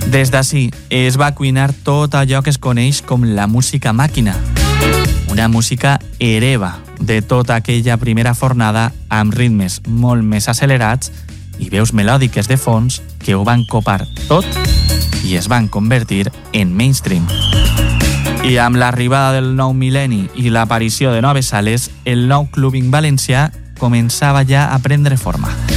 Des d'ací es va cuinar tot allò que es coneix com la música màquina, una música hereva de tota aquella primera fornada amb ritmes molt més accelerats i veus melòdiques de fons que ho van copar tot i es van convertir en mainstream. I amb l'arribada del nou mil·lenni i l'aparició de noves sales, el nou clubbing valencià començava ja a prendre forma.